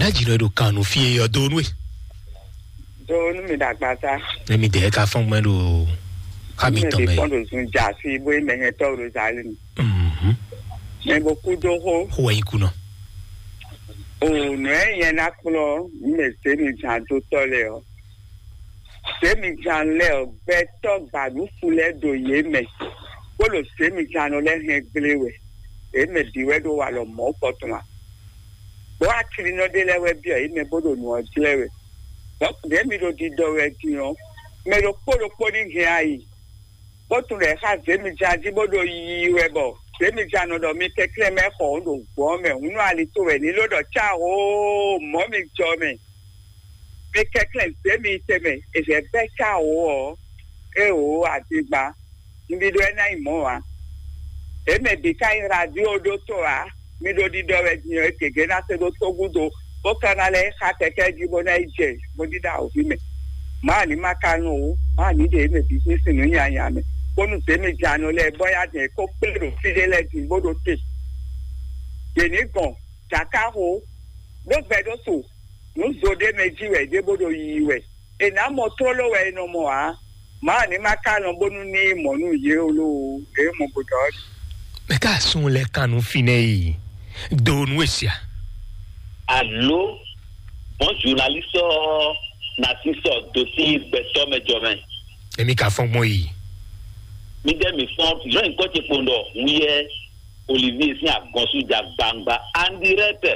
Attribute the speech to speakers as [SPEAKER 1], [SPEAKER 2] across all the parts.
[SPEAKER 1] jìnnà do kanu fi ọdún we.
[SPEAKER 2] Donu mi dàgbà sa.
[SPEAKER 1] Èmi dẹ̀ ká fún mọ́ do kami tọ́ mẹ́.
[SPEAKER 2] Mi kọ́ndò sun jà sí bóyá mẹ́hẹ́ tọ́ Rosalie ni. Mẹ́ bó kú dóhó.
[SPEAKER 1] Ó wẹ̀yìn kùnà.
[SPEAKER 2] Òun ẹ̀yẹn náà kúlọ̀ mẹ́ sẹ́mi jà tó tọ́lẹ̀ ọ́. Sẹ́mi jà lẹ́ ọ́ bẹ́ tọ́ gbàdú fúlẹ̀ dò yé mẹ́. Kólò sẹ́mi jà lọ lẹ́hìn gbélé wẹ̀. Èmi dìwẹ́ do wà lọ mọ́ pọ̀tùn wa. Bó a kiri náà dé lẹ́wẹ́ bí ọ̀ èmi bó do nù ọ́ dílé wẹ̀. Dè mi do di dọ̀wẹ́ di yàn. Mẹ́ do kpólókpó ní hìn ayé. Bọ́tù rẹ̀ ká sẹ́mi jà dí bó do yí wẹ̀ bọ̀. Sẹ́mi jà nọ dọ̀ mi kẹ́kẹ́ mẹ́kọ̀ọ́ do gbọ́ mẹ́. Nínú àlító rẹ̀ ní lọ́dọ̀ tsá o mọ́ mi jọ mẹ́. Mi kẹ́kẹ́ sẹ́mi tẹ̀mẹ̀ ẹ̀fẹ̀ bẹ́ tsá o ọ̀ ẹ̀ o àti gbà. Níbi do ẹ̀ náà ìmọ̀ wa. Èmi bí ká ìrádìó do tó wa. Mi do di dọ̀wẹ́ di yàn kéke náà ṣe do tó gúdo. Ó kàná lẹ́ ká kẹ́kẹ́ di bó náà jẹ́ mo di dà òfin mẹ́. Máa ní má kánú o, máa ní dè mẹ́ bí sísìn ní yàyà mẹ́. Kónú sẹ́mi jánu lẹ́ bọ́yá dẹ̀ kó pérò fílẹ̀ lẹ́dí gbódò tè. Yèní gan, jàká o, ló gbẹdọ̀ so, ló zòdé méjì rẹ̀ dé gbódò yìí rẹ̀. Ènà mọ̀ tó lówẹ̀ ẹnu mọ̀ á. Máa ní má kánú bónú ní ìmọ̀nú yé olówó, èé mọ̀ gbọdọ̀.
[SPEAKER 1] Mẹ́ka sún lẹ́ kanu finẹ́ yìí, dòun wẹ̀sìá.
[SPEAKER 3] Allô, bon journaliste Narciso dossier beso mejome.
[SPEAKER 1] Èmi ká fún mọ́ yìí.
[SPEAKER 3] Mi de mi fon, jo nko ti pondo, wiye Olivier si agonsu ja gbangba en direct.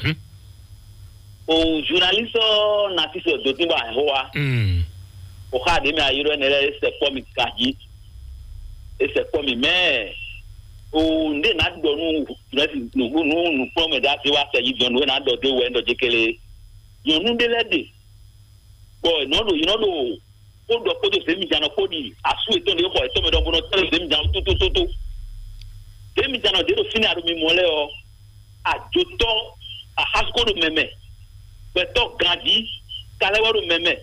[SPEAKER 3] O journaliste Narciso dossier ba howa. O ka de mi ayiro nere se po mi kaji. E se po mi me o nde na do nu promo da ti wa se yi don we na do de we ndo jekele yo nu de lede boy no do you know do o do ko do se mi jana ko di asu eto de ko eto me do bono tele se mi jana tu de mi jana de do fini aro mi mole o ajoto a hasko do meme beto grandi kale wa do meme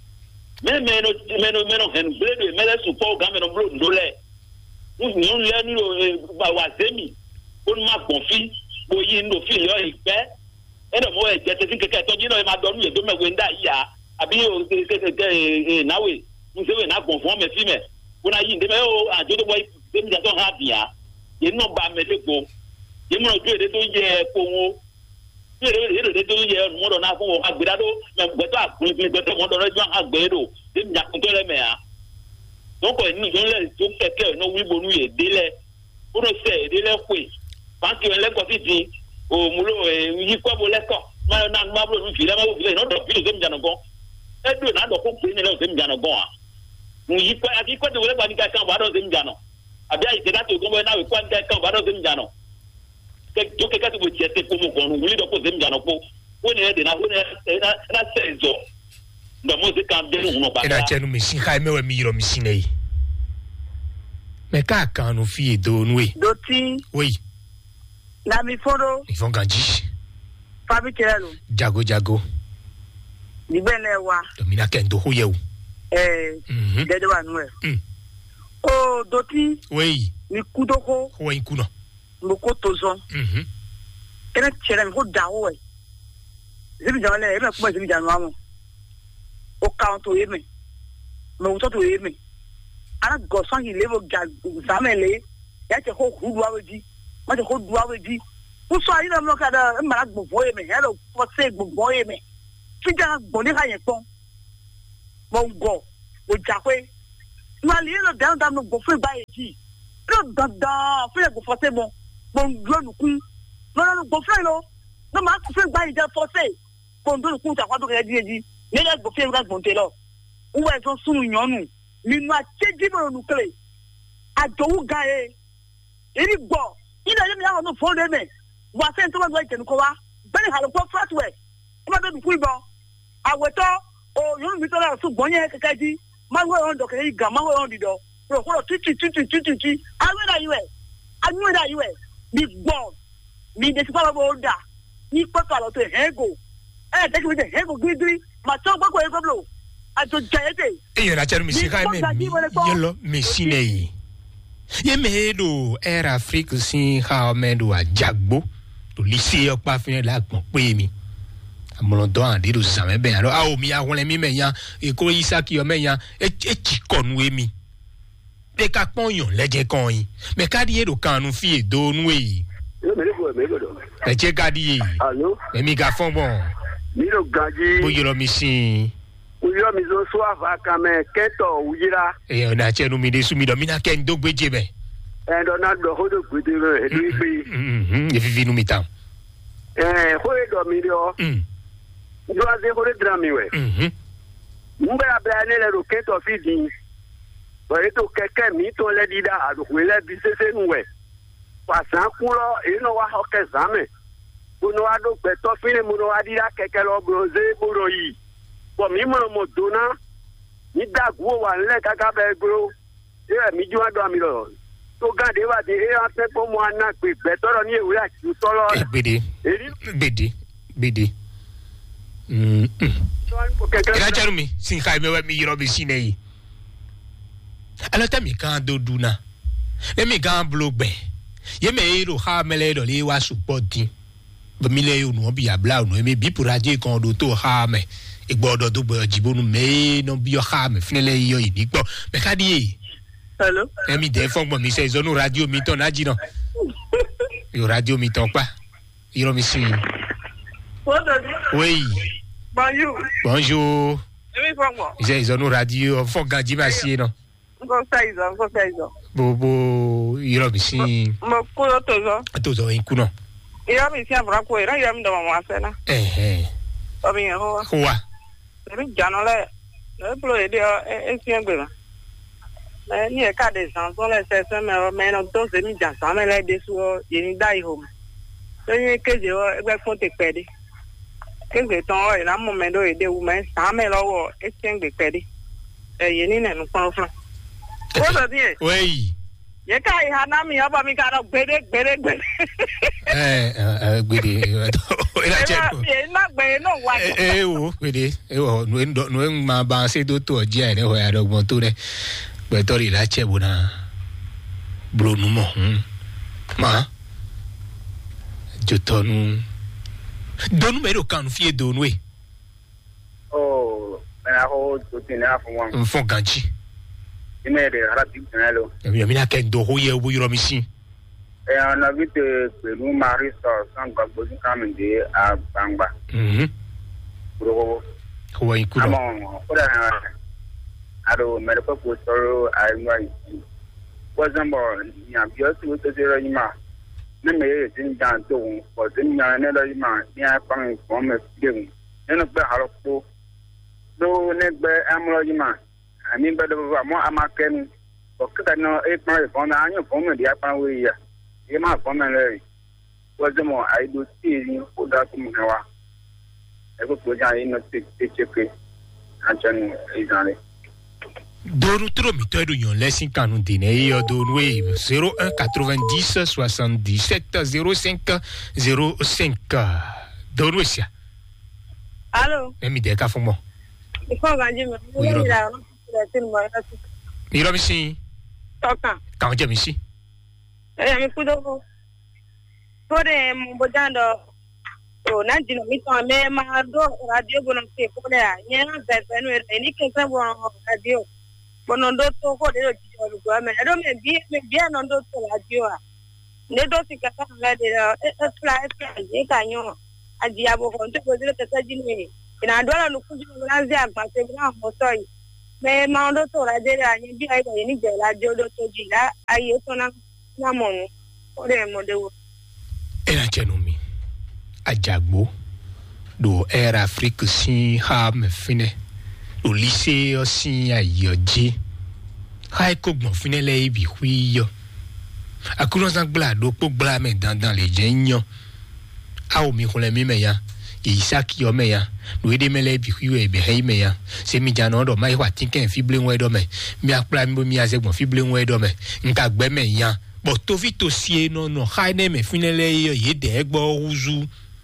[SPEAKER 3] no hen bledo mele su po ga me no blo ndole nous lenu wazemi on ma confi boyi ndo fi yo ipe e do mo e je te keke to jino e ma do nu e do me wenda ya abi o ke nawe mu se we na conform me fi me una yi nde me o ajo do boy de mi ja to ha bia ye no ba me le go ye mo do de to je ko wo ye de to je mo do na fun wo agbeda do me gbe to agun mi gbe to mo do jo agbedo de mi ja kun to le me a donc nous on les tout quelqu'un no wi bonu e dele o no se dele kwe banki o le ko ti di o mulo yi ko bo le ko ma na ma blo fi le ma bo fi le no do fi le mjana gon e do na do ko pe ni le se mjana gon a mu yi ko abi ko de le ba ni ka kan ba do se mjana abi ai se da to gon na we ko ni ka kan ba do se mjana ke to ke ka ti bo ti te ko mo gon wi do ko se mjana ko o ni e de na o ni na se zo ndo mo se kan de no ba
[SPEAKER 1] Ina chenu mi sin kai mewe mi yiro mi sinei. Mẹ́ka kanu fi dòun we.
[SPEAKER 2] Doti.
[SPEAKER 1] Oui.
[SPEAKER 2] Na mi fodo.
[SPEAKER 1] Ifon ganji.
[SPEAKER 2] Fabi Kirelo.
[SPEAKER 1] Jago.
[SPEAKER 2] Nibele wa.
[SPEAKER 1] Domina kendo huyewu.
[SPEAKER 2] Dede wa nuwe. O doti.
[SPEAKER 1] Oui.
[SPEAKER 2] Ni kudoko.
[SPEAKER 1] Huwe kuna.
[SPEAKER 2] Moko tozon. Ena chere mi ko dawo we. Zimi jawale, ena kuma zimi janwamo. O kaunto yeme. Me utoto yeme. Ana gosan yi levo zamele. Ya che ko hudu aweji. Ma che ko du aweji. Uso ayi na mo kada mara gbogbo yeme. Hello, ko se gbogbo yeme. Fija gboni ka yen pon. Mo ngo. O jakwe. Ma li no down down no go fe ba eji. No dada, fe go force mo. Mo nglo nu kun. No go fe lo. No ma ku fe ba eji force. Ko ndo ku ta kwa do ke eji. Ni le go fe ga gbonte lo. Uwe so sunu nyonu. Nínú àtẹ́jíbọ̀rọ̀ nùkẹ́lẹ̀ àjọwú ga ẹ̀ èrí gbọ́ nínú ẹ̀yẹ́ mi láwọn ọ̀nà fún ọ̀rẹ́ mẹ́ wà sẹ́yìn tó bá gbọ́ ìjẹ̀nukọ́ wa bẹ́ẹ̀ ni àlùkò flatwẹ̀ ó bá bẹ́ẹ̀ dùkú ìbọn àwẹ̀tọ́ òyìnbó mi tọ́lá ọ̀sùn gbọ́nyẹ́ kẹ́kẹ́ jí máa ń wọ ẹ̀rọ dọ̀kẹ́ yìí gà máa ń wọ ẹ̀rọ dìdọ̀ rògbòdò títì anúwẹ̀dà yìí ní gbọ́ ní ìdẹ́sípá lọ́wọ́ ó dà ní pẹ́tọ́ àlọ́tọ̀ ẹ̀hẹ́gò ẹ̀ẹ́dẹ́gbẹ̀dẹ̀ ẹ̀hẹ́gò gírígírí màtọ́ gbọ́gbọ́ ẹ̀gbọ́n
[SPEAKER 1] Iyo na chenu misika yelo misinei. Ye medo era Afrique sin ha medo a jagbo to lycée opa fin la gbon pe mi. amolodo ande do zame ben alo a o mi a wole mi meyan e ko Isaac yo meyan e chikonu emi be ka ponyon leje kan yin me ka di do kanu fi e do nu e e je ka di
[SPEAKER 4] Allô
[SPEAKER 1] mi ga fon bon
[SPEAKER 4] mi lo gaji
[SPEAKER 1] bo yoro mi sin
[SPEAKER 4] uyo mi zo so ava kame keto ujira
[SPEAKER 1] e na che nu mi de su mi do mi na ken do gbeje be
[SPEAKER 4] e do na do hodo gbedere e do pe
[SPEAKER 1] e vivi nu mi tam
[SPEAKER 4] hoye do mi do do aze hore drami we mbe abla ne le ro keto fi di bo eto keke mi to le dida adu le bi sese nu we pasan kulo e no wa ho ke zame uno wa do peto fi ne mu no wa dida keke lo broze buro yi bo mi mo dona ni dagwo wa nle kaka be gro mi ju ado mi lo to gade wa de e ate po mo ana pe betoro ni ewe ati tolo bede ira charu mi sin khai me wa mi yiro bi sine yi ala ta mi kan do duna e mi kan blogbe ye me iro ha mele do le wa supporting be mi le yo no bi abla no e mi bi puraje kan do to ha me igbodo do gbo jibonu me no bi yo ha me finele yo yi ni gbo me ka di hello emi de fon gbo mi se zonu radio mi ton aji no yo radio mi ton pa iro mi sin oui bonjour emi fon gbo je zonu radio fon ganji ma si no go saizo bo iro mi sin mo ko to zo in kuno iro mi sin abra ko ira iro mi do mo asena obi ho wa mi janole le pro ede e siengbe ma ni e ka de san so le se me no to se mi jan san me le de su yin dai home so yin keje o egbe fun te pede keje ton o ina mo me do ede wu me san me lowo e siengbe pede yin ni nu pon fun o so die oui ye ka ha na mi oba mi ka do gbede gbede ila che na gbe no wa o gbede o no ma ba se do to je re ho ya do gbon to re gbe to ri la che bona bro nu mo ma jo to nu do nu me ro kan fi do nu e na ho to tin na fun wan
[SPEAKER 1] fun ganji
[SPEAKER 4] ime de arabi nalo
[SPEAKER 1] mi na ken do ho ye wo yoro mi sin
[SPEAKER 4] on a vu que nous maris sans gbagbo ni kam de agbangba bro
[SPEAKER 1] ho yin ku
[SPEAKER 4] amo ora ado mere ko soro ai wazambo nya bio tu to zero yima na me ye tin dan to ko tin nya ne do yima ni a pang ko me dem eno gbe haroko do ne gbe amro yima ani be do mo amaken o ka no e pa ko na anyo ko me dia pa we ya e ma ko me le wazambo ai do ti ni ko da ku me wa e ko to ja ino te chepe anjan e jare
[SPEAKER 1] Doru tro mi to yon lesson kanu dine yo do wave 01 90 77 05 05 Doru sia allo emi de ka fun mo ifo ganji mi iro mi sin tokan kan je mi si mi kudo ko de mo bojando o na jino mi ton me ma do radio bono se ko le yen be be no ni ke se bo radio bonondo to ko de jo lu go me do me bi anondo to radio a ne do si ka la de fly e ka nyo aji abo ko to ko de ka sa jini ina do la lu ku ju na zi agba se na mo so yi me ma ndo to radio a ni bi ai ni je radio do to ji la aye to na mo nu o de mo de wo era chenu mi ajagbo do Air Afrique si ha me fine o lycée aussi ayoji hai ko gbon fine le ibi huiyo akulo san gba do po gba me dandan le jenyo a o mi kun le mi meya Isaac yo meya no ede mele ibi huiyo e be hei meya se mi jana do mai wa tinken fible won do me mi apla mi bo mi azegbon fible won do me nka gbe me yan but to vi to sie no hai ne me fine le yo ye de egbo uzu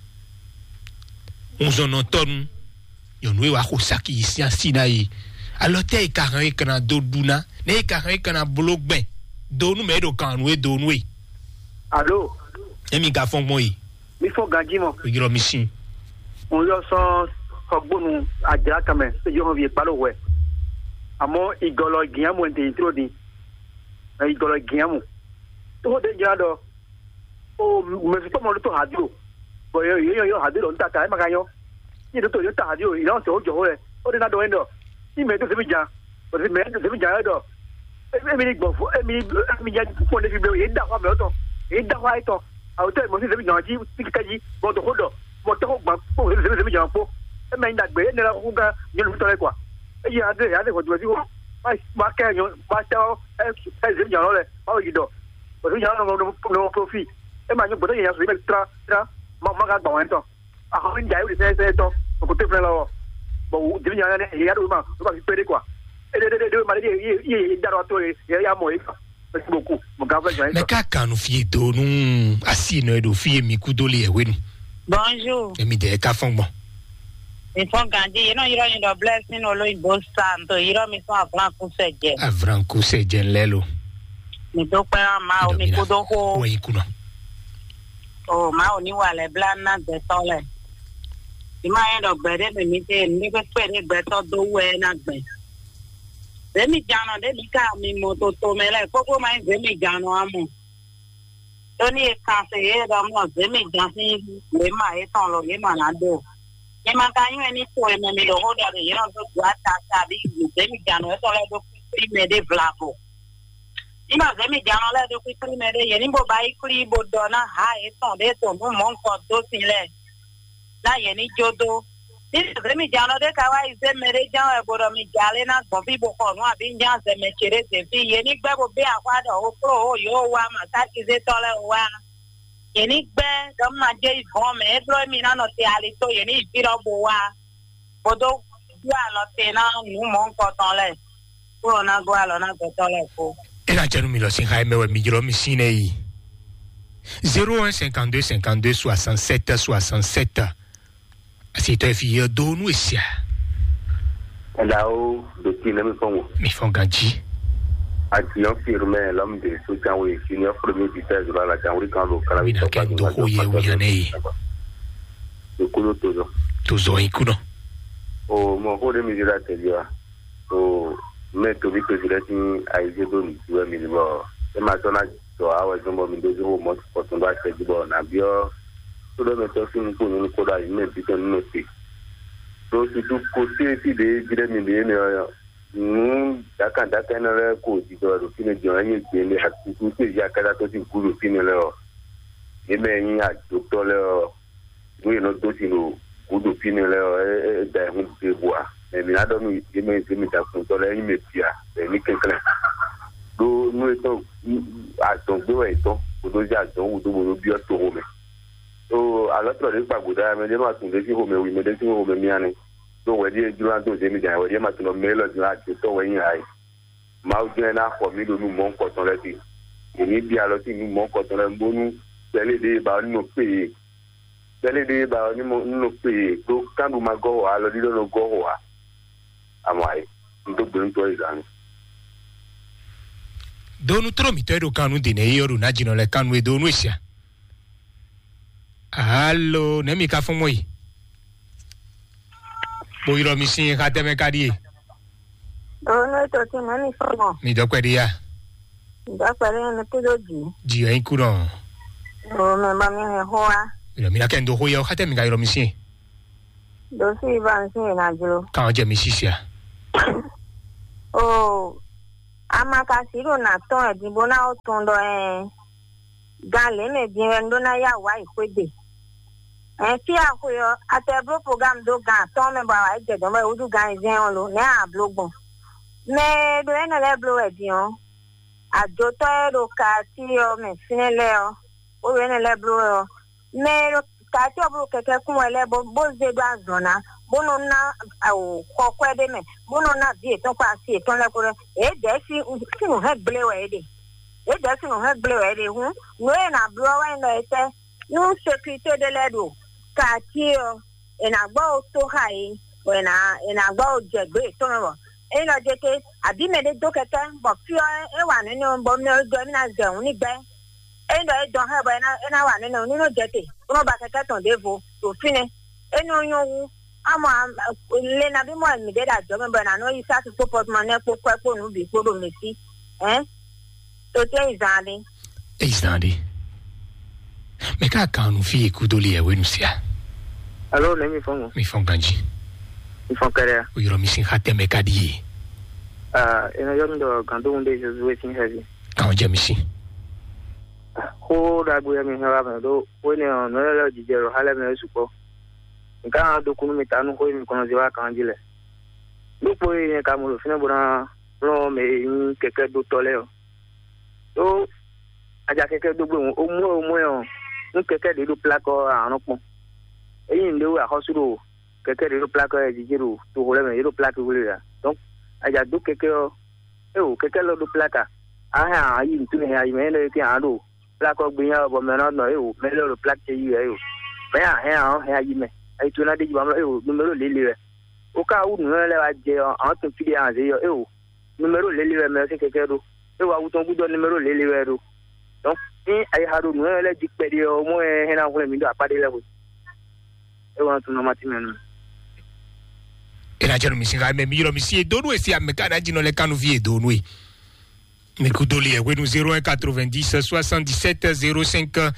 [SPEAKER 1] on zon ton yonwe wa ko saki isi asinayi alote ikaran kana doduna ne ikaran kana blogbe donu me do kanwe donwe allo emi ga fon mo yi mi fo ganji mo yiro mi sin
[SPEAKER 5] on yo so fogbonu ajira kame se yo vie palo we amo igolo giamu ente introdi igolo giamu to de jado o me so mo to hadio bo yo hadio nta ta ma kanyo ni to yo ta hadio ilo so jo we o de na do endo ni me to se bija o se me to se bija do e mi gbo fo e mi ja fo le fi be e da kwa me to e da kwa ito a o te mo se bija ji tikaji bo to hodo mo to gba po se bija po e me nda gbe ni la ku ga ni lu to le kwa e ya de ko do si wo ba ke yo ba ta e se bija lo le ba yi do o se ja no profit e ma nyo bodo ya so be tra ma ga gba wan to a ho nja yu se to ko te fle lo bo di nya ne ya do ma fi pere kwa e de ma ye da ro to ya mo e merci beaucoup mo ga ba ja
[SPEAKER 4] me ka kanu fie do nu asi no do fie mi ku do le ewe nu
[SPEAKER 1] bonjour
[SPEAKER 4] e mi de ka fon bon
[SPEAKER 1] mi fon gandi no iro in the blessing olo in both santo iro mi so avran ku seje lelo mi do pa ma o mi ku do ho
[SPEAKER 4] we ku no
[SPEAKER 1] o ma o ni wa le blana de tole ima en do gbere mi te ni pe ni gbe to do we na gbe de mi jano de mi ka mi moto to me le popo ma de mi jano amu to ni ka se e da mo de mi jasi le ma e ton lo le ma na do e ma ka yu ni to e me mi do ho da de yo do gwa ta sa bi de mi jano e to le do pri me de vlapo ima de mi jano le do pri me de ye ni bo bai kri bo do na ha e ton de to mo mon ko do si le la ye ni jodo ni de mi jano de ka wa ize mere jan e bodo mi jale na gbon bi bo ko nu abi jan se me chere se fi ye ni gbe bo be akwa do o pro o yo wa ma ta ki ze tole wa ye ni gbe do ma je ifon me e bro mi na no te ali to ye ni fi ro bo wa bodo wa lo te na nu mo ko ton le pro na go alo na go tole ko
[SPEAKER 4] e la jenu mi lo sin ha me we mi jiro mi sin e 01 52 52 67 67 si tu es fille de nous ici.
[SPEAKER 6] Là-haut, de qui ne me font.
[SPEAKER 4] Mais font ganji.
[SPEAKER 6] A qui ont firmé l'homme de ce qui a eu fini au premier vitesse de la Cameroun quand le Canada.
[SPEAKER 4] Il a qu'un doho ye ou yane.
[SPEAKER 6] Le coulo toujours.
[SPEAKER 4] Toujours un coulo.
[SPEAKER 6] Oh, mon rôle de mesure à te dire. Oh, mais tu dis que je l'ai dit à Isidore, tu vois, mais bon. Et maintenant, tu as un bon milieu de haut, moi, pour ton doigt, c'est du bon, à bien. Tout le monde est fini pour nous, pour aller, mais puis nous aussi. Donc, surtout, côté de Guinée, nous, d'accord, nous, côté de Guinée, nous, à tout ce qui a caractérisé pour le film, et bien, à docteur, nous, notre dossier, nous, pour le film, et d'un de bois. Mais maintenant, nous, il me dit, mais quelqu'un. Donc, nous étions à ton dos et ton, pour nous, à ton, ou nous, bien, tout so a lot of this pagoda me dey ma tun dey fi home we me dey fi home mi ani so we dey duran to dey mi dan we dey ma tun me lo duran to to we yin ai ma o je na ko mi lo nu mo nko ton le ti èmi bi a lo ti nu mo nko ton le mbonu tele de ba ni mo pe to kan ma go wa lo di lo go wa amai ndo gbin to izani
[SPEAKER 4] donu tro mi to do kanu de ne yoru na jino le kanu e donu isia. Allo, nemi ka fun mo yi. Bo iro mi sin ka teme kadi e.
[SPEAKER 1] No to ti mo ni fun mo.
[SPEAKER 4] Mi do kwedi ya.
[SPEAKER 1] Da pare ni ku do ji.
[SPEAKER 4] Ji en ku ron.
[SPEAKER 1] O me ba mi he ho a.
[SPEAKER 4] Iro mi na ken do ho ya ka teme ka iro mi sin.
[SPEAKER 1] Do si ba sin na juro.
[SPEAKER 4] Ka je mi sisia.
[SPEAKER 1] Oh, amaka siro na ton e di bona o ton do gale me bi ndo na ya wa ikwede. Fi akoyo atebro program do gan ton me ba wa je do me odu gan zen on lo ne a blogbon me do ene le blo e bi on ajo to e ro ka ti o me finele o ene le blo o me ro ka ti o bro keke kun ele bo ze do azona bono na o kokwede me bono na bi ton pa si ton le ko e de si no he ble we de e de si no he ble we de hu no e na blo wa no ete no sécurité de ledo katio ena gba to hai ena gba jegbe to mo ena je ke abi me de dokete bo fio e wa nínú bo mi o do mi na zeun ni gbe ena e don ha bo ena wa nínú je te mo ba keke ton devo to fine Eno ama le na bi mo mi de da jo me na no isa to support man e ko no bi ko do me si to te izandi me ka kan fi ku do le we nusia
[SPEAKER 7] allo le mi fongo
[SPEAKER 1] mi fonganji
[SPEAKER 7] mi fonkarea
[SPEAKER 1] o yoro mi sin hate me ka di
[SPEAKER 7] eno yo ndo gando unde je zuwe sin heavy
[SPEAKER 1] ka o je mi si
[SPEAKER 7] ko da bu ya mi hewa me do o ne no le jijero hala me suko nka do kunu mi tanu ko mi kono ziwa kanjile lupo ye ka mo fina bura ro me keke do tole o so aja keke do gbe o mo yo keke de do plako anu pon eyin ndo a hosuro keke de do plako e jijiru to hole me do plako wule ya donc aja do keke o keke lo do plaka aha ayi tu ne ayi me no ki ado plako gbiyan bo me no me lo plaka yi e me ha ayi me ai tu na de ba numero lele o ka u nu le wa je an to fi an ze yo numero lele me se keke do wa u ton gudo numero lele do donc ni ai ha do nu le ji pe de o mo he na ko le mi do apade le ko wa tu no mati menu
[SPEAKER 1] era jero mi singa me mi si do no e si am ka na ji no le kanu vie do no e me kudoli e wenu 0190 77 05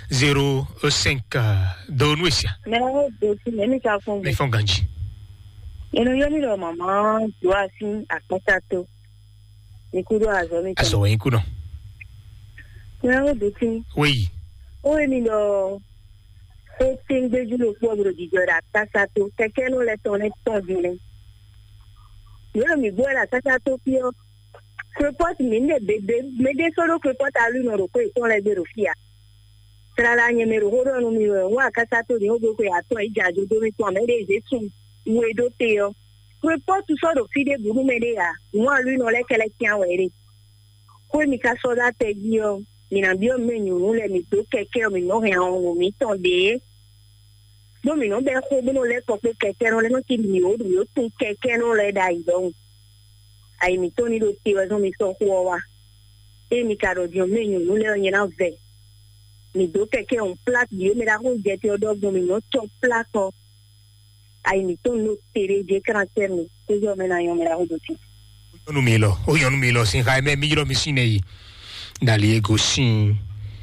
[SPEAKER 1] 05 do no e sia
[SPEAKER 8] me ka fon
[SPEAKER 1] me fonganji
[SPEAKER 8] eno yo ni lo mama do asin akpatato ni kudo azo mi
[SPEAKER 1] aso yin kuno
[SPEAKER 8] no do tin
[SPEAKER 1] oui
[SPEAKER 8] o mi lo o tin de julo po bro di jora tasato keke no le tone ton dile yo mi bola tasato pio report mi ne bebe me de solo report alu no ro ko ton le bero fia tra la nye me ro ho no mi wa tasato ni o go ko ya to ija jo do mi ton me de je tun we do te yo report so do fide buru me de ya mo alu no le kele kian were ko mi ka so da te yo mi na bio me nyu le mi to keke mi no he an mi ton de do mi no be ko bo no le ko pe keke no le no ki mi o do yo tun keke no le da idon ai mi toni do ti wa zo mi so ko wa e mi karo di o me nyu le onye na ve mi do keke on plate di me da ko je ti odo mi no to plate ai mi ton no tere je caractère ni ko yo me na yo me da do ti
[SPEAKER 1] o yo no mi lo sin ha me mi ro mi sin ei dali ego sin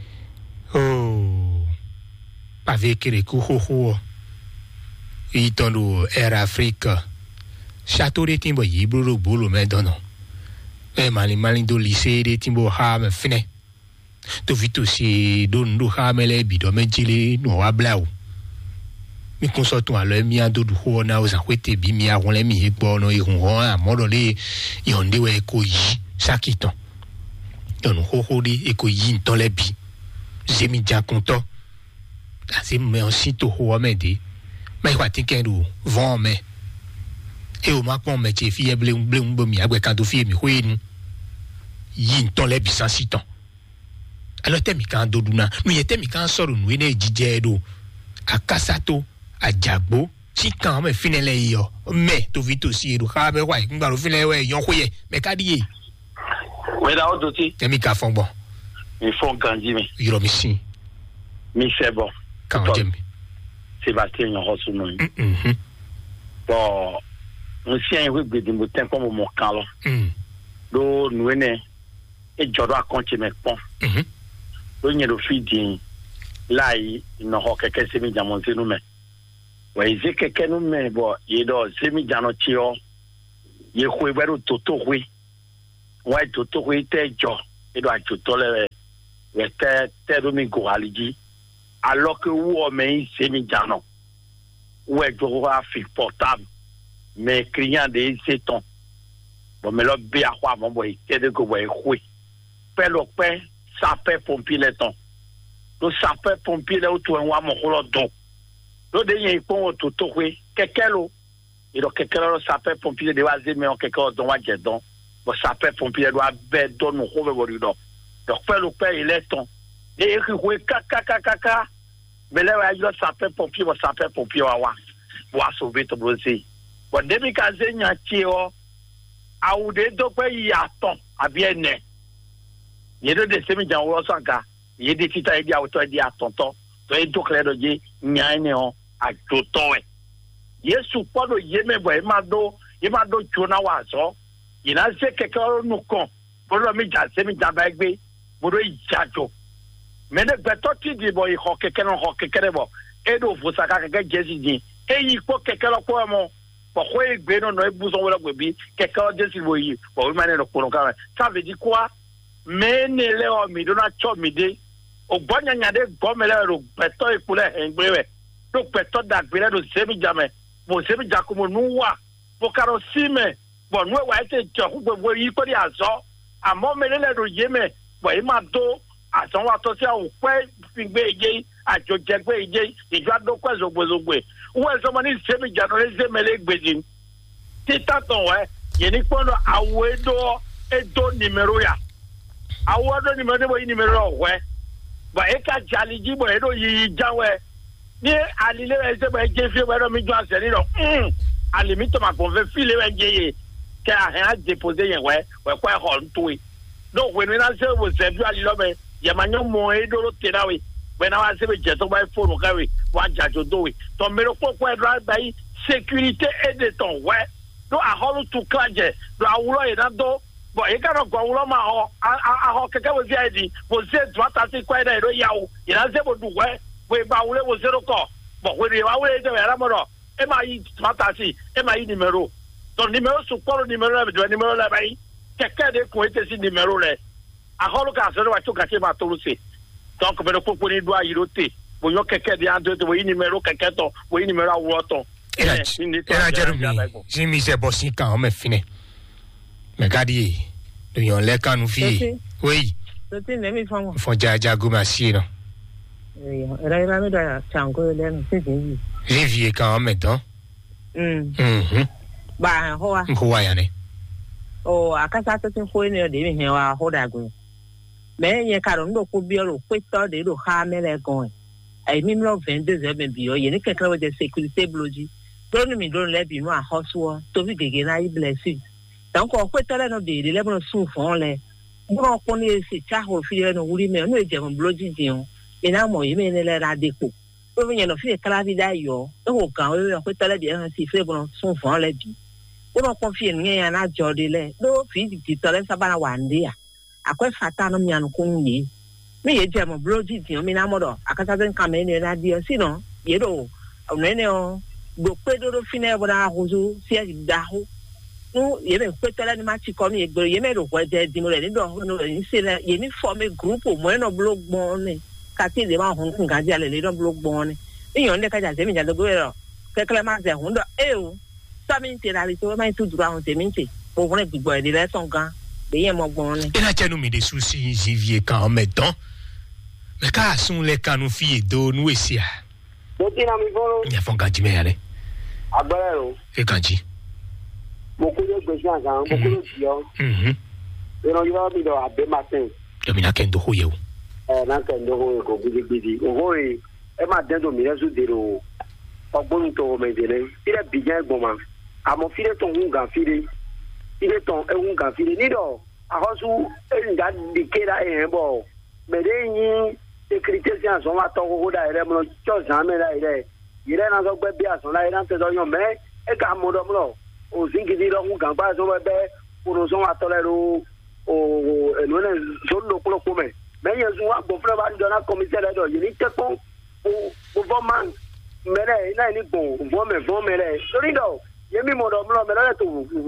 [SPEAKER 1] avec les couhou itonu Air Africa château de timbo yibro bolo me dono e mali do lycée de timbo ha me fine to vito si do ndo ha me le bido me jile no wa blau mi consultant alors mi ando du ho na o za kwete bi mi awon le mi egbo no ihun ho amodo le yonde we ko yi sakiton yon ho de e ko yi nton le bi zemi ja content asi me aussi to ho me de mais quoi tinkendo vont me e o ma pon me che fi blum mi agbe kan do fi mi ho enu yi nton le bi sansiton alors temi kan do duna nu ye temi kan soro nu ene jije do akasato ajagbo ti kan me finele yo me to vito si edu ha be wa ngba ro finele we yon ko ye me ka di e
[SPEAKER 3] we da o do ti
[SPEAKER 1] temi ka fon bon
[SPEAKER 3] mi fon ganji mi
[SPEAKER 1] yoro mi si
[SPEAKER 3] mi se bon
[SPEAKER 1] kan jemi
[SPEAKER 3] Sébastien yon ho sunu bon monsieur we gbe dimbo tempo mo kan lo do nu ene e jodo akonche me pon do nyero feeding lai no ho keke semi jamon sinu me wa ize keke no me bo ye do semi jano chio ye khwe beru toto khwe wa toto khwe te jo e do ajoto le we te do mi go aliji alors que wo me semi jano we jo wa fi portable mais client de seton bon me lo bi akwa mo bo te de go we khwe pe lo pe sapeur pompier le ton lo sapeur pompier le otu enwa mo ko lo don lo de yen pon otu to we kekelo e do kekelo sapeur pompier de wa ze me on kekelo don wa je don bo sapeur pompier do be don no ko be bo do donc pe lo pe il est ton e ki we kaka me le wa yo sapeur pompier wa sauver to bo si bo demi ka ze nya ti o awude do pe ya ton abi ene yedo de semi jan wo sanka yedi tita edi auto edi atonto to e dokle do je nyaane on ajoto e Yesu podo yeme bo e ma do jona wa so ina se keke onu kon bodo mi ja se mi ja ba gbe bodo ijajo me ne beto ti di bo i ho keke bo e do fo saka keke jesi din e yi po keke lo ko mo po ko e gbe no e bu so wala gbe bi keke o jesi bo yi bo mi ma ne lo ko ka ça veut dire quoi me ne le o mi do na cho mi de o gbonya nya de gomele ro beto e kule engbe we do beto da gbe le do se mi ja me bo se mi ja ko mo nu wa bo karo si me bo nu wa ite jo gbogbo yi ko di azo amo me le ro ye me bo e ma do azon wa to se o pe figbe eje ajo jegbe eje ijo ado kwezo gbozogbe wo so mo ni se mi ja no le se mele gbejin tita ton we ye ni pono awedo edo nimero ya awodo nimero bo yi nimero we ba e ka jaliji bo edo yi jawe ni alile ese bo eje fi bo mi jo ase ni lo alimito ma ko ve file we je ke a ha deposer yen we kwa ho ntui no we ni na se wo se bi alilo me ye ma nyo mo edo ro tena we we na wa se be je to ba phone ka we wa jajo do we to mero ko drive by sécurité et de ton we do a holu to klaje do awuro ye na do bo e ka ro ko awuro ma ho a ho keke we bi adi wo se 230 kwa da ro yawo ye na se bo du we ba wure wo zero ko bo we ri wa we de ya mo e ma yi 230 e ma yi numero to numero su poro numero be numero la bai keke de ko ete si numero le a holu ka so wa to ka se ma to lu se donc be ko ni do ayirote bo yo keke de ando to we numero keke to we numero awuro to
[SPEAKER 4] era Jeremy Jimmy se bossi kan o me fine me gadi do yon le kanu fi oui
[SPEAKER 1] to tin le mi
[SPEAKER 4] fon jaja goma si no
[SPEAKER 1] era me da chango le no se ji
[SPEAKER 4] Rivier kan me don
[SPEAKER 1] ba
[SPEAKER 4] ho ya ne
[SPEAKER 1] o akasa to tin fo ni o de mi he wa ho da go me ye ka ro ndo ko bi ro pe to de ro ha me le gon ai mi lo 22 e bi o ye ni keke we de sécurité bloji to ni mi don le bi no a hoso to bi gege na I blessing donc ko pe to le no de le mo su fon le mo ko ni se cha ho fi le no wuri me no e je mo bloji din ina mo ye me ne le ra depo to bi ye no fi kala bi da yo to kan o pe to le bi han si fe bo su fon le bi o mo ko fi ni ya na jo de le do fi ti to le sabana wande ya akwe fata no mi anu ko ni me ye je mo bloji din mi na mo do akata den kan me ni na di si no ye do o ne o go pe do fine bo na hozo si e da ho no ye me pe tele ni ma ti ko mi e gbo ye me ro ko je di mo le ni do no ni se le ye ni form a group mo no blog gbon ni ka ti le ma hun kun ga ja le do blog gbon ni eyan le ka ja se mi ja do go ro ke kle ma se hun do e o sa mi ti ra ri to ma tu dura hun se mi ti o won gbigbo e le ton gan be ye mo gbon ni
[SPEAKER 4] ina chenu mi de souci Jivier kan me don me ka sun le kanu fi do nu esia
[SPEAKER 9] mo ti na mi boro
[SPEAKER 4] ya fon ganji me ya ne
[SPEAKER 9] agbara o
[SPEAKER 4] e ganji
[SPEAKER 9] mo ko le gbe jan mo ko le ti o ino yo mi do abe matin
[SPEAKER 4] do mi na kendo ho ye o
[SPEAKER 9] na kendo ho ko gidi o e ma den do mi resu de ro ogbon to me de le ire bijan egbon ma amo fire to hun gan fire ire to ehun gan fire ni do ahosu e nga de kera e bo me de yin sécurité si en son va to ko da ire mo cho zame la ire na so gbe bi ason la ire na te do yan me e ka mo do mo o zingidi lo hun gan ba so be o so wa to le ro o eno ne so lo ko me ye so wa bo fra ba do na commissaire do yi te ko o vo man mere ina ni bo vo me le so ri do ye mi mo do mo me le to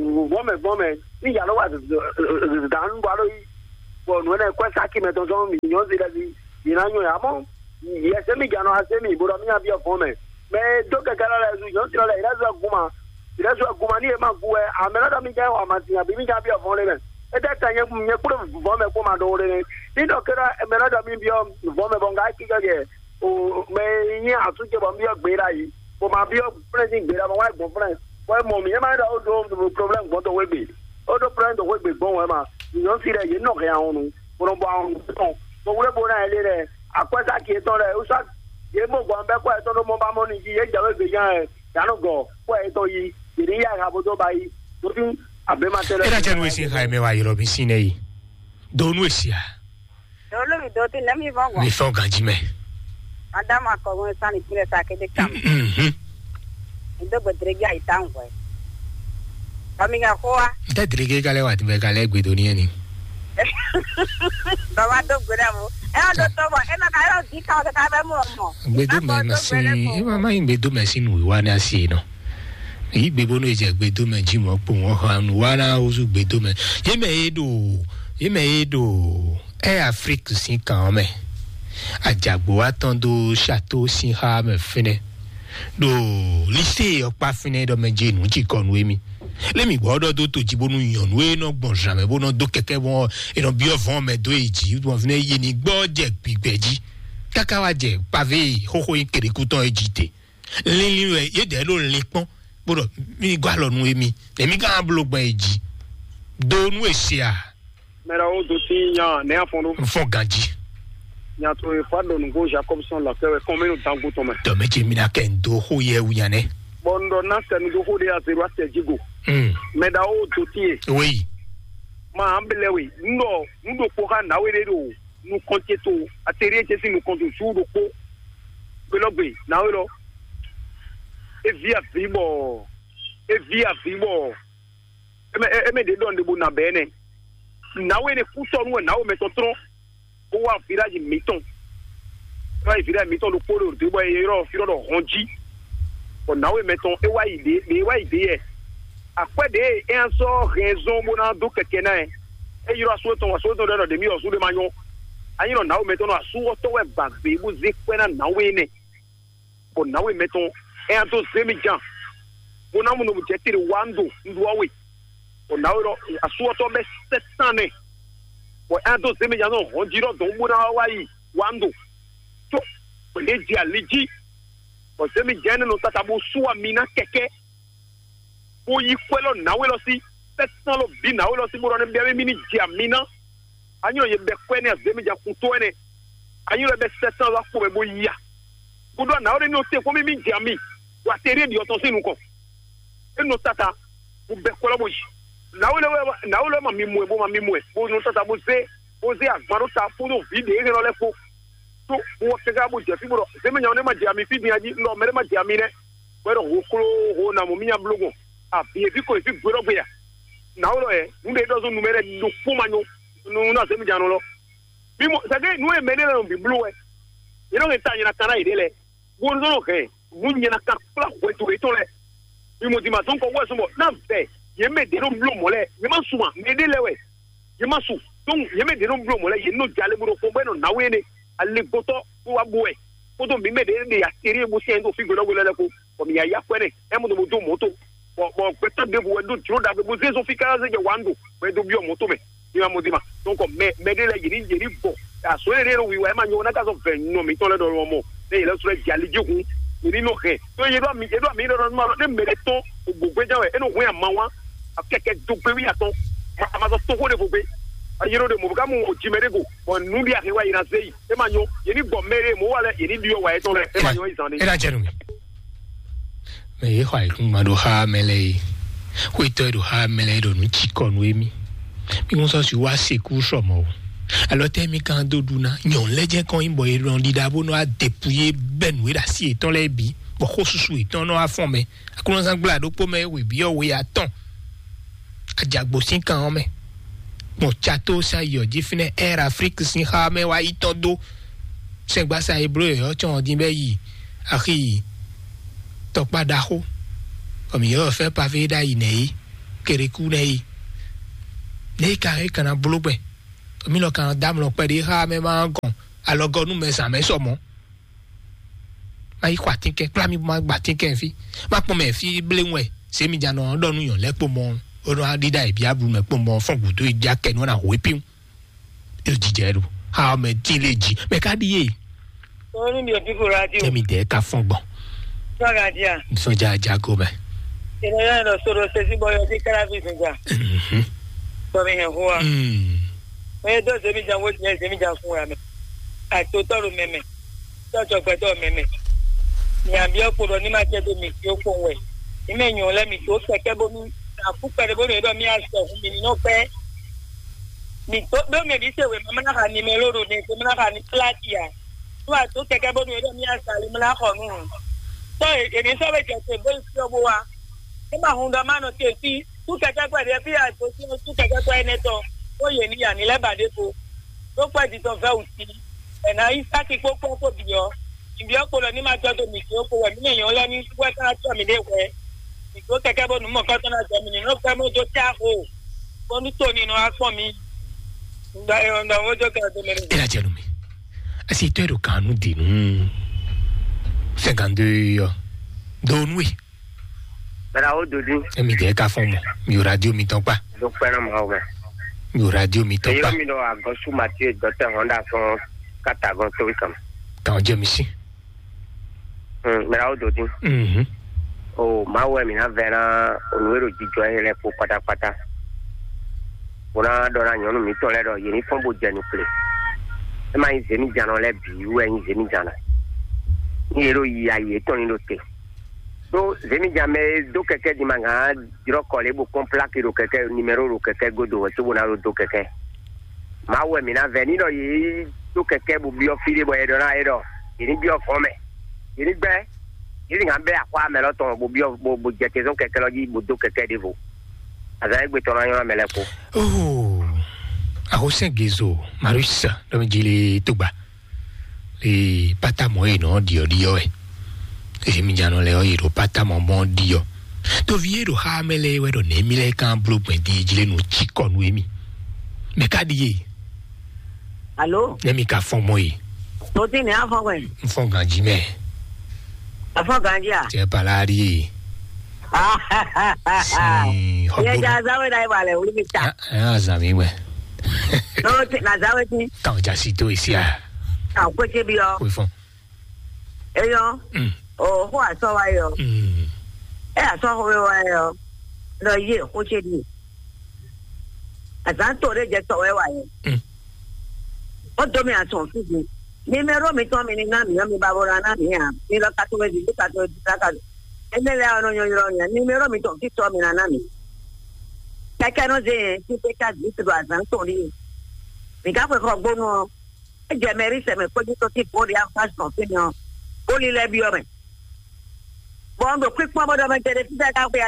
[SPEAKER 9] vo me ni ya lo wa dan ba lo yi bo no ne kwa saki me to so mi nyo zi la zi ina nyo ya mo ye se mi gano ase mi bo do mi abi vo me do ke kala la zu yo ti la ira zo guma ni e ma ku e amela da mi ja wa ma ti abi mi ja abi vo le me e da ta nye kuro vo me ko ma do le ni do kera amela da mi bi vo me bonga ki ga ge o me yin atuke bo mi gbe ra yi bo ma bi president gbe ra mo wa gbon friend wa mo mi e ma da o do problem go to we gbe o do friend we gbe gbon we ma yo si re ye no ke an nu bo bo an ton bo we bo na ele re akwesa ki ton re o sa ye mo gbo an be ko e ton mo ba mo ni ye ja we gbe yan e ya no go ko e to yi iri ya ga bo do ba yi do tin abe ma tele
[SPEAKER 4] era jenu esi Jaime wa yiro bi sine yi do nu esia
[SPEAKER 1] do lo mi do tin na mi fo
[SPEAKER 4] mi fo ganji me
[SPEAKER 1] Adama ko sani kile sa ke de kam. Ndo bodrega itangwe. Kaminga kwa.
[SPEAKER 4] Ndadrege kale wati be kale gwedoni ni.
[SPEAKER 1] Baba do gwedamo. Do tobo ena ka yo di ka be mo.
[SPEAKER 4] Gbedo me machine. Mama gbedo machine wi wa na si no. Yi gbebo no je gbedo me ji mo po won han wa na ozu gbedo me. Ye me edo. Afrique si quand même. Ajagbo atando château si ha me fine. Do lycée o pa fine do me je nu ji konu emi. Let me go do to jibonu yon we no gbon jamais bono do keke won e no bi ovon me do eji won fine ye ni gbo je gbigbeji kaka wa je pavé hoho yin kere kuton ejite lin ye de lo lepon bodo mi gwa lo nu emi emi kan blogbo eji do nu esia
[SPEAKER 5] mera o do ti yan ne afondo
[SPEAKER 4] fon ganji
[SPEAKER 5] nya to e fado ngo Jacobson la kewe combien de temps go to me
[SPEAKER 4] do me je mi na ken do ho ye wuyane
[SPEAKER 5] bondo na sen go ho de a zero ate jigo meda o to ti
[SPEAKER 4] oui
[SPEAKER 5] ma ambele we ndo ko ha na we de do nu konte to ateri je si nu konto su do ko belogbe na we lo e via vibo eme de don de bu na bene na we ne fuso nu na o metotro o wa village miton wa village miton lo polo de bo e ro firo do honji o na we meton e wa ide e après de en so raison mona do keke na e yiro aso to de mi osu de manyo ayiro na we meton aso to we bagbe bu zekwena na we ne o na we meton e an to semi jan bona mo no jetiri wando ndo we o na we aso to be 700 ne o an to semi jan no honjiro do mona wa yi wando to o le ji aliji o semi jan no tata bo suwa mina keke o yi kwelo na we lo si 700 lo bi na we lo si mo ro ne be mi ni ji amina anyo ye be kwene semi jan kunto ene anyo be 700 la ko be bo ya kudo na ore ni o te ko mi ji ami wa tere di o ton sinu ko eno tata bu be kwelo bo yi na we ma mi mu bo no tata bo se agbaro ta fo no video e no le fo to wo te ga bo je fi bo semi jan ne ma ji ami fi bi aji no mere ma ji ami ne we ro ho klo ho na mo mi nya blogo e fi ko e fi gboro gbe ya na o lo e nde do so numere do fumanyo no na se mi jano lo bi mo sa ge nu e mele no bi blue e no nta nyina kana idele wo no no ke mu nyina ka pla ko to le bi mo di ma ton ko wo so mo na be ye me de no blue mo le ye ma suma me de le we ye ma su don ye me de no blue mo le ye no jale mo ko be no na we ne ale goto wa buwe ko to mi me de ya tiri mo se ndo fi gboro gbe le ko ko mi ya kwere e mo do moto bo peta de bo do tro da bo zezo fika ze je wando we do bio moto me ni ma modima donc me de la yiri bo aso ere ro wi wa ma nyo na ka so fe no mi to le do mo de ile so je alije kun ni no ke to ye do mi do ma de me to gbogbe ja we e no hu amawa akeke do pe wi aton ma so to ko de gbogbe ayiro de mo ka mu ojimere go on nu bi akewa ina sei e ma nyo ye ni bo mere mo wa le ye ni bio wa e to le e ma nyo izande
[SPEAKER 4] e la jenu me hoai ma do ha mele we to do ha mele do nu chikon we mi mo so si wa seku so mo alors te mi kan do duna nyon leje kon imbo e ron didabo no a dépouiller ben we da si eton le bi bo ko susu eton no a fon me akulon san gla do po me we bi o we aton ajagbo sin kan me mo chateau sa yo di fine air Afrique sin ha me wa itondo se gba sa ebro e o chon din be yi aki tok pa daho comme yo fait pavé da inei kereku nei nei ka e kana blogbe mi lo kan dam lo pe di ha me ma gon alogo nu me sa me so mo ai kwa tinke pla mi ma gba tinke fi ma pon me fi blenwe se mi jano do nu yan lepo mo o no adida e bi abu me po mo fon gudo ija ke no na ho epin e jijeru ha me tileji me ka di ye
[SPEAKER 1] o ni mi o people radio
[SPEAKER 4] temi de ka fon gbon
[SPEAKER 1] Sagadia.
[SPEAKER 4] Soja Jacob.
[SPEAKER 1] Ina no soro se si boyo ti kara fi sinja. So me he ho. Me do se mi jan wo je se mi jan fun ra me. A to toro meme. To to pe to meme. Ni abi oporo ni ma je do mi ti o ko we. Ni me yun le mi to keke bo mi afu pere bo mi do mi aso fun mi no pe. Mi to do me bi se we mama na ka ni me loro ni se me na ka ni platia. Wa to keke bo mi mi asale mi la ko nu. So eni so be keke bo si obo wa. E ma hun do ma no te ti tu keke gbe de bi a to si tu keke gbe ene to. O ye ni ya ni le bade ko. To pe di to fe uti. E na isa ti popo ko bi yo. Ibi o ko lo ni ma jo do mi ti o ko we mi yan lo ni wa ta to mi de we. Iko keke bo nu mo ko to na je mi no fe mo jo ti a ko. Ko ni to ni no a po mi. Nda wo jo ka de me.
[SPEAKER 4] Era jelumi. Asi tu ero kanu di nu. 52 donui.
[SPEAKER 6] Bera o dodi.
[SPEAKER 4] E mi de ka fon mo. Mi radio mi ton pa.
[SPEAKER 6] Do pera ma o.
[SPEAKER 4] Mi radio mi ton pa.
[SPEAKER 6] Yo mi no agosu Mathieu Dr. Honda son katagon to wikam.
[SPEAKER 4] Kan je mi si.
[SPEAKER 6] Bera o dodi. O ma we mi na vera onwero jijo hele po patapata. Ona dora nyonu mi to le do yini fombo jenu ple. E ma izemi jana le bi we izemi jana. Ni ero yi aye to ni lote. Do zemi jame do keke di manga diro kole bu komplaki ro keke numero ro keke godo to bona ro do keke. Ma we mi na veni do yi do keke bu bi ofire bo e do na e do. Yini bi ofome. Yini gbe. Yini ngambe akwa me lo to bu bi bu jeke zo keke lo yi bu do keke devo. Azai gbe to na yo mele ko.
[SPEAKER 4] Oh. A Gezo, Marissa, dove gili tuba. E patamo no dio e. E mi giano le oiro patamo bon dio. To viero hamele wero nemile kan blue di gile no chico nuemi. Me kadi.
[SPEAKER 1] Allo?
[SPEAKER 4] Nemi ka fon moi.
[SPEAKER 1] To ti ni afon wen.
[SPEAKER 4] Fon ganji me.
[SPEAKER 1] Afon ganji a.
[SPEAKER 4] Te palari.
[SPEAKER 1] Ye ja zawe dai vale, uli mi ta.
[SPEAKER 4] Zami we.
[SPEAKER 1] No, na zawe ti.
[SPEAKER 4] Kan ja sito isi a.
[SPEAKER 1] Kan ko ke bi o.
[SPEAKER 4] Ko fon.
[SPEAKER 1] E yo. O ho aso wa yo. E aso ho wa yo. Lo ye ho che di. Azan to re je to we wa ye. O do mi aso fi di. Ni me ro mi to mi ni na mi ba bo ra na mi a. Ni lo ka to we di ka to di ka. E me le ono yo yo ni me ro mi to ki to mi na na mi. Kaka no je ti pe ka di to azan to ri. Mi ka ko ko no e je meri se me ko di to ti po ri a fast no fi no. O li le bi o me. Bon do quick mo do me tere ti ka pe a.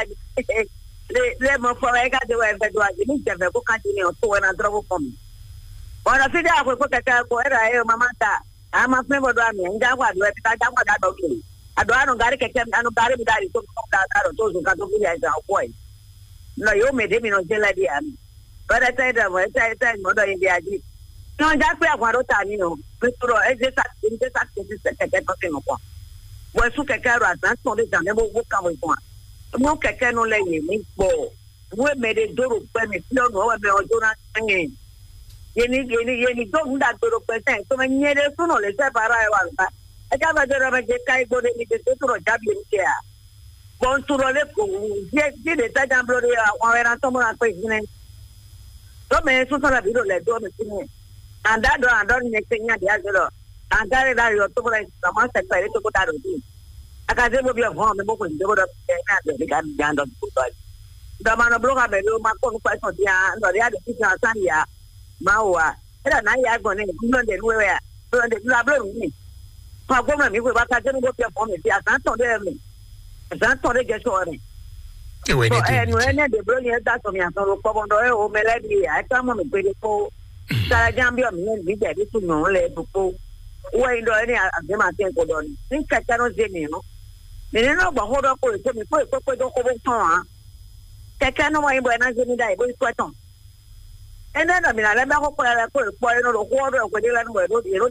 [SPEAKER 1] Le mo fo e ka de we be do a ni je be ko ka ti ni o to na dro ko mi. Ora fi da ko kaka ko era e mama ta. Ama fe bo do a mi nja kwa do e ta ja kwa da do ki. Ado ano gari keke ano gari mi dari to da da to zo ka to fi ya ja ko e. No yo me de mi no je la di a mi. Ora ta da mo ta mo do yin di a ji. No ja pe akwa ro ta ni no. Pe to e je sa keke to se no kwa. Wo su keke ro asan to de jan ne bo ka wo kwa. Mo keke no le yin mi po. Wo me de doro pe mi ti no wo me ojo na yin. Yeni do nda doro pe sen to me nyere su no le se para e wa nta. E ka ba doro me je kai go de ni de to ro jabi ni ke a. Bon tu ro le ko je de ta jam blo de wa era to mo na pe ni. To me su so la bi ro le do me ni. Anda do ni ke nya dia do. Anda re da yo to mo la ma se pa re to ko ta ro di. Aka je mo bi ho me mo ko de bo do ke na de ga jan do ku to. Da ma no blo ka be lo ma ko no pa so dia ndo ya de ti na san ya. Ma wa era na ya go ni no de we ya. So de la blo ni. Pa go ma mi ko ba ka je no go pe po mi ti asan to de mi. Asan to de je so re.
[SPEAKER 4] E we ne ti.
[SPEAKER 1] No ene de blo ni da so mi asan ro ko bo ndo e o me le bi a ta mo mi pe de ko. Sara jambio mi ni je de tu no le po. We ndo ni a de ma ten ko do ni. Ni ka ta no je ni no. Ni no ba ho do ko so mi ko do ko bo ton a. Keke no wa ibo na je ni dai bo ko ton. Ene no mi na le ba ko ko la ko no ro ko do ko de la no do